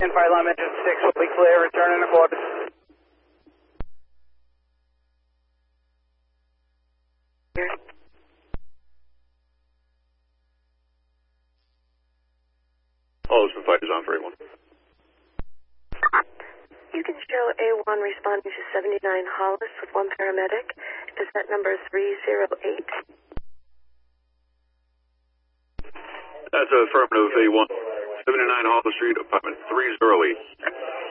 Fire alarm engine 6 will be clear. Return in accordance. All those fighters on for A1. You can show A1 responding to 79 Hollis with one paramedic. Descent number 308. That's affirmative A1. 79 Hollis Street, apartment 308.